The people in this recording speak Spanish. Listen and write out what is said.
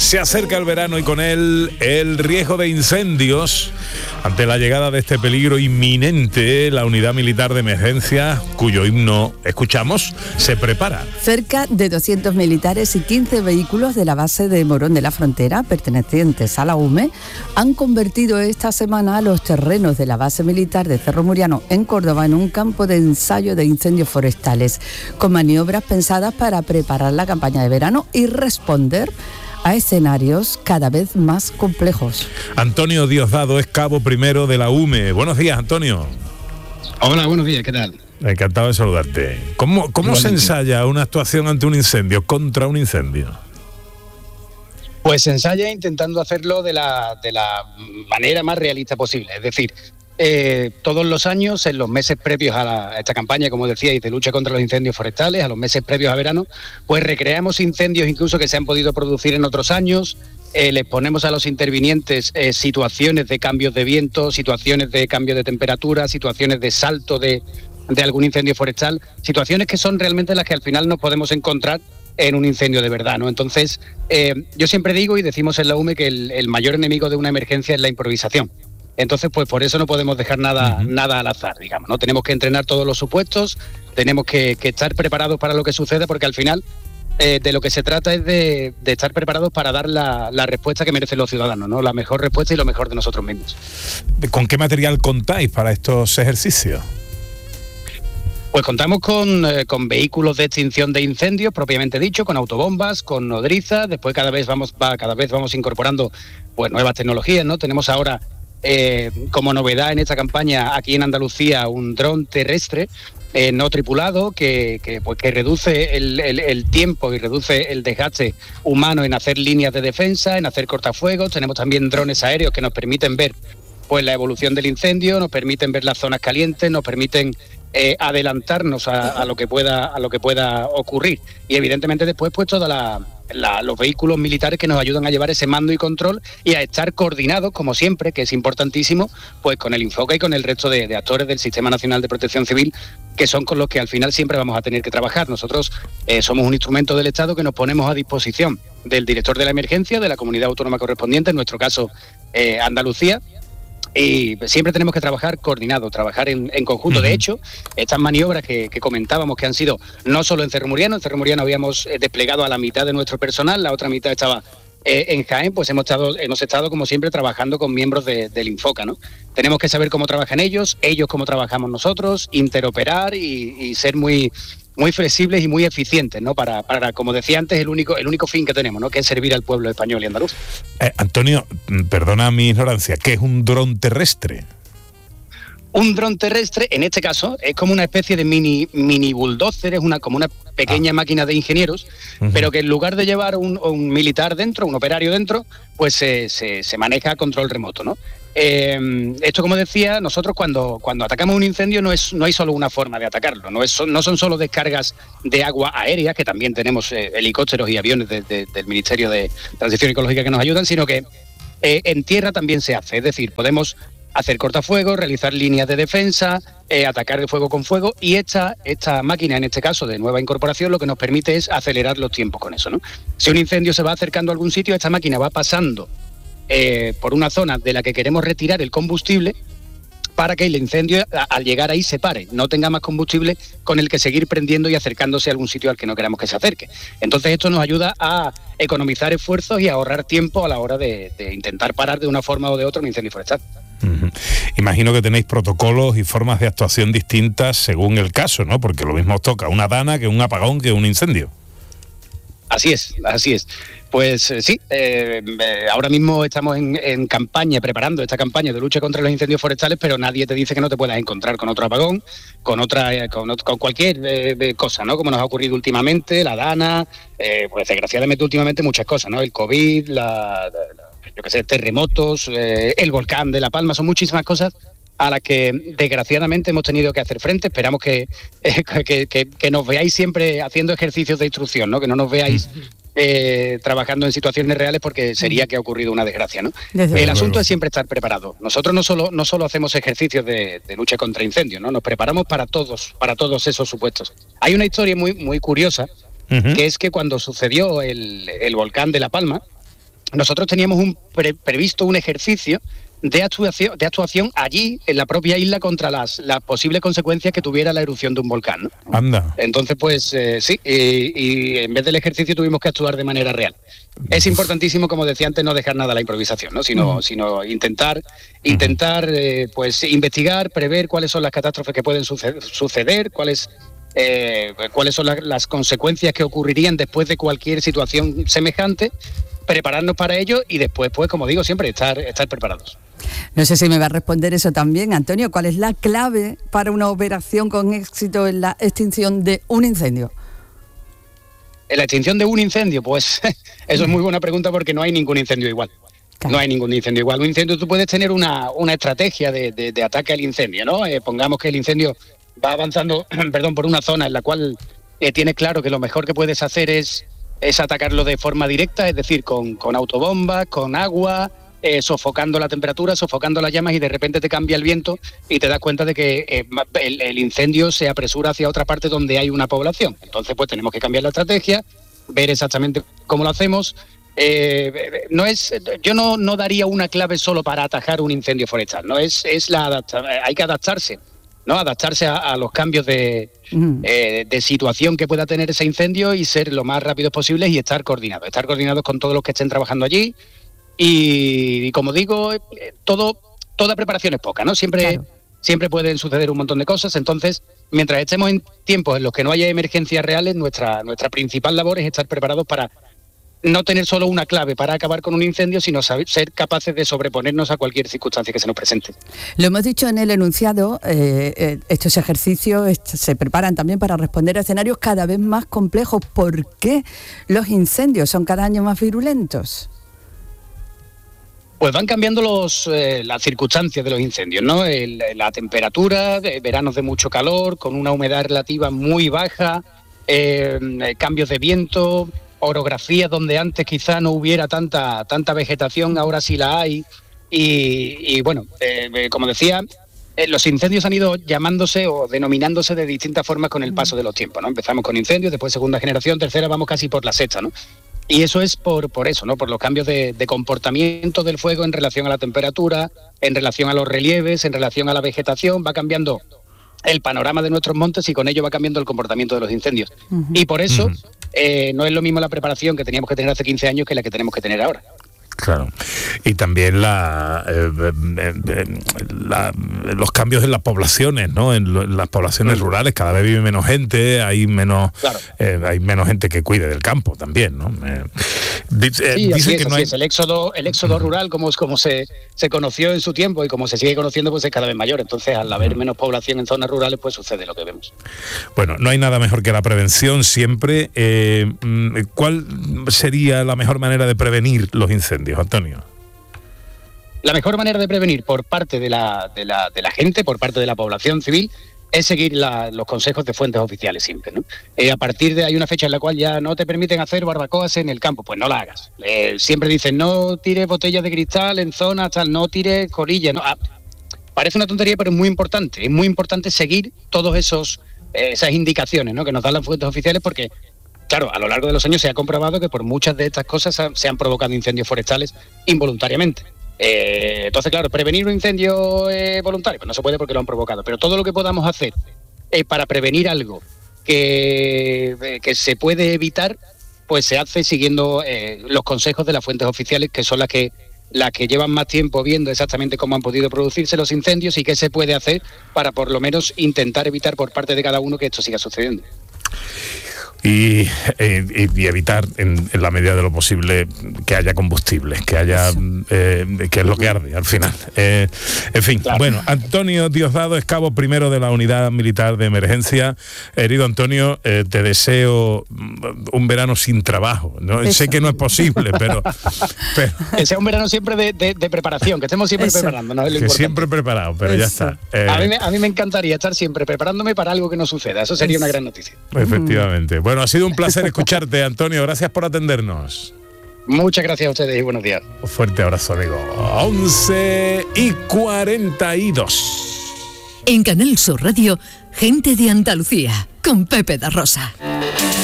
Se acerca el verano y con él el riesgo de incendios. Ante la llegada de este peligro inminente, la unidad militar de emergencia, cuyo himno escuchamos, se prepara. Cerca de 200 militares y 15 vehículos de la base de Morón de la Frontera, pertenecientes a la UME, han convertido esta semana los terrenos de la base militar de Cerro Muriano en Córdoba en un campo de ensayo de incendios forestales, con maniobras pensadas para preparar la campaña de verano y responder a escenarios cada vez más complejos. Antonio Diosdado es cabo primero de la UME. Buenos días, Antonio. Hola, buenos días, ¿qué tal? Encantado de saludarte. ¿Cómo se ensaya una actuación ante un incendio, contra un incendio? Pues se ensaya intentando hacerlo de la manera más realista posible. Es decir, todos los años, en los meses previos a esta campaña, como decíais, de lucha contra los incendios forestales, a los meses previos a verano, pues recreamos incendios incluso que se han podido producir en otros años. Les ponemos a los intervinientes situaciones de cambios de viento, situaciones de cambio de temperatura, situaciones de salto de algún incendio forestal, situaciones que son realmente las que al final nos podemos encontrar en un incendio de verdad, ¿no? Entonces, yo siempre digo y decimos en la UME que el mayor enemigo de una emergencia es la improvisación. Entonces, pues por eso no podemos dejar nada al azar, digamos, ¿no? Tenemos que entrenar todos los supuestos, tenemos que estar preparados para lo que suceda, porque al final de lo que se trata es de estar preparados para dar la respuesta que merecen los ciudadanos, ¿no? La mejor respuesta y lo mejor de nosotros mismos. ¿Con qué material contáis para estos ejercicios? Pues contamos con vehículos de extinción de incendios, propiamente dicho, con autobombas, con nodrizas. Después cada vez vamos incorporando pues nuevas tecnologías, ¿no? Tenemos ahora como novedad en esta campaña aquí en Andalucía un dron terrestre no tripulado que reduce el tiempo y reduce el desgaste humano en hacer líneas de defensa, en hacer cortafuegos. Tenemos también drones aéreos que nos permiten ver pues la evolución del incendio, nos permiten ver las zonas calientes, nos permiten adelantarnos a lo que pueda ocurrir. Y evidentemente después pues todos los vehículos militares que nos ayudan a llevar ese mando y control y a estar coordinados, como siempre, que es importantísimo, pues con el Infoca y con el resto de actores del Sistema Nacional de Protección Civil, que son con los que al final siempre vamos a tener que trabajar. Nosotros somos un instrumento del Estado que nos ponemos a disposición del director de la emergencia, de la comunidad autónoma correspondiente, en nuestro caso Andalucía, y siempre tenemos que trabajar coordinado, trabajar en conjunto. De hecho, estas maniobras que comentábamos, que han sido no solo en Cerro Muriano habíamos desplegado a la mitad de nuestro personal, la otra mitad estaba en Jaén, pues hemos estado como siempre trabajando con miembros del Infoca, ¿no? Tenemos que saber cómo trabajan ellos cómo trabajamos nosotros, interoperar y ser muy flexibles y muy eficientes, ¿no? Para como decía antes, el único fin que tenemos, ¿no? Que es servir al pueblo español y andaluz. Antonio, perdona mi ignorancia, ¿qué es un dron terrestre? Un dron terrestre, en este caso, es como una especie de mini bulldozer, es como una pequeña máquina de ingenieros, pero que en lugar de llevar un militar dentro, un operario dentro, pues se maneja a control remoto, ¿no? Esto, como decía, nosotros cuando atacamos un incendio no hay solo una forma de atacarlo, no son solo descargas de agua aérea, que también tenemos helicópteros y aviones del Ministerio de Transición Ecológica que nos ayudan, sino que en tierra también se hace, es decir, podemos hacer cortafuegos, realizar líneas de defensa, atacar de fuego con fuego, y esta máquina, en este caso de nueva incorporación, lo que nos permite es acelerar los tiempos con eso, ¿no? Si un incendio se va acercando a algún sitio, esta máquina va pasando por una zona de la que queremos retirar el combustible para que el incendio al llegar ahí se pare, no tenga más combustible con el que seguir prendiendo y acercándose a algún sitio al que no queramos que se acerque. Entonces esto nos ayuda a economizar esfuerzos y a ahorrar tiempo a la hora de intentar parar de una forma o de otra un incendio forestal. Imagino que tenéis protocolos y formas de actuación distintas según el caso, ¿no? Porque lo mismo os toca una dana que un apagón que un incendio. Así es. Pues sí, ahora mismo estamos en campaña, preparando esta campaña de lucha contra los incendios forestales, pero nadie te dice que no te puedas encontrar con otro apagón, con cualquier cosa, ¿no? Como nos ha ocurrido últimamente, la dana, pues desgraciadamente últimamente muchas cosas, ¿no? El COVID, terremotos, el volcán de La Palma, son muchísimas cosas a las que desgraciadamente hemos tenido que hacer frente. Esperamos que nos veáis siempre haciendo ejercicios de instrucción, ¿no? Que no nos veáis trabajando en situaciones reales, porque sería que ha ocurrido una desgracia, ¿no? El asunto es siempre estar preparado. Nosotros no solo hacemos ejercicios de lucha contra incendios, ¿no? Nos preparamos para todos esos supuestos. Hay una historia muy, muy curiosa, que es que cuando sucedió el volcán de La Palma, nosotros teníamos previsto un ejercicio de actuación allí, en la propia isla, contra las posibles consecuencias que tuviera la erupción de un volcán, ¿no? Anda. Entonces, pues sí, y en vez del ejercicio tuvimos que actuar de manera real. Es importantísimo, como decía antes, no dejar nada a la improvisación, ¿no? Sino intentar pues investigar, prever cuáles son las catástrofes que pueden suceder, cuáles son las consecuencias que ocurrirían después de cualquier situación semejante, prepararnos para ello y después, pues como digo siempre, estar preparados. No sé si me va a responder eso también, Antonio. ¿Cuál es la clave para una operación con éxito en la extinción de un incendio? En la extinción de un incendio, pues eso es muy buena pregunta, porque no hay ningún incendio igual. Claro. No hay ningún incendio igual. Un incendio, tú puedes tener una estrategia de ataque al incendio, ¿no? Pongamos que el incendio va avanzando por una zona en la cual tienes claro que lo mejor que puedes hacer es atacarlo de forma directa, es decir, con autobombas, con agua, sofocando la temperatura, sofocando las llamas, y de repente te cambia el viento y te das cuenta de que el incendio se apresura hacia otra parte donde hay una población. Entonces, pues tenemos que cambiar la estrategia, ver exactamente cómo lo hacemos. Yo no daría una clave solo para atajar un incendio forestal, no es hay que adaptarse, ¿no? Adaptarse a los cambios de situación que pueda tener ese incendio y ser lo más rápido posible y estar coordinados con todos los que estén trabajando allí. Y como digo, toda preparación es poca, ¿no? Siempre pueden suceder un montón de cosas. Entonces, mientras estemos en tiempos en los que no haya emergencias reales, nuestra principal labor es estar preparados para no tener solo una clave para acabar con un incendio, sino ser capaces de sobreponernos a cualquier circunstancia que se nos presente. Lo hemos dicho en el enunciado, estos ejercicios se preparan también para responder a escenarios cada vez más complejos. ¿Por qué los incendios son cada año más virulentos? Pues van cambiando las circunstancias de los incendios, ¿no? La temperatura, veranos de mucho calor, con una humedad relativa muy baja, cambios de viento, orografías donde antes quizá no hubiera tanta vegetación, ahora sí la hay. Y bueno, como decía, los incendios han ido llamándose o denominándose de distintas formas con el paso de los tiempos, ¿no? Empezamos con incendios, después segunda generación, tercera, vamos casi por la sexta, ¿no? Y eso es por eso, ¿no? Por los cambios de comportamiento del fuego en relación a la temperatura, en relación a los relieves, en relación a la vegetación. Va cambiando el panorama de nuestros montes y con ello va cambiando el comportamiento de los incendios. Y por eso no es lo mismo la preparación que teníamos que tener hace 15 años que la que tenemos que tener ahora. Claro. Y también los cambios en las poblaciones, ¿no? En las poblaciones rurales cada vez vive menos gente, hay menos gente que cuide del campo también, ¿no? Dicen que no hay... El éxodo rural, como se conoció en su tiempo y como se sigue conociendo, pues es cada vez mayor. Entonces, al haber menos población en zonas rurales, pues sucede lo que vemos. Bueno, no hay nada mejor que la prevención siempre. ¿Cuál sería la mejor manera de prevenir los incendios, Antonio? La mejor manera de prevenir por parte de la gente, por parte de la población civil, es seguir los consejos de fuentes oficiales siempre, ¿no? A partir de hay una fecha en la cual ya no te permiten hacer barbacoas en el campo, pues no la hagas. Siempre dicen no tires botellas de cristal en zonas tal, no tires colillas. No. Parece una tontería, pero es muy importante seguir todos esas indicaciones, ¿no? Que nos dan las fuentes oficiales, porque claro, a lo largo de los años se ha comprobado que por muchas de estas cosas se han provocado incendios forestales involuntariamente. Entonces, claro, prevenir un incendio voluntario, pues no se puede porque lo han provocado, pero todo lo que podamos hacer para prevenir algo que se puede evitar, pues se hace siguiendo los consejos de las fuentes oficiales, que son las que llevan más tiempo viendo exactamente cómo han podido producirse los incendios y qué se puede hacer para por lo menos intentar evitar por parte de cada uno que esto siga sucediendo. Y evitar en la medida de lo posible que haya combustible, que haya que es lo que arde al final. En fin, claro. Bueno, Antonio Diosdado es cabo primero de la Unidad Militar de Emergencia. Querido Antonio, te deseo un verano sin trabajo, ¿no? Sé que no es posible, pero que sea un verano siempre de preparación, que estemos siempre preparando, ¿no? Es lo importante. Siempre preparado, pero ya está. A mí me encantaría estar siempre preparándome para algo que no suceda. Eso sería una gran noticia. Efectivamente. Bueno, ha sido un placer escucharte, Antonio. Gracias por atendernos. Muchas gracias a ustedes y buenos días. Un fuerte abrazo, amigo. 11:42. En Canal Sur Radio, Gente de Andalucía, con Pepe da Rosa.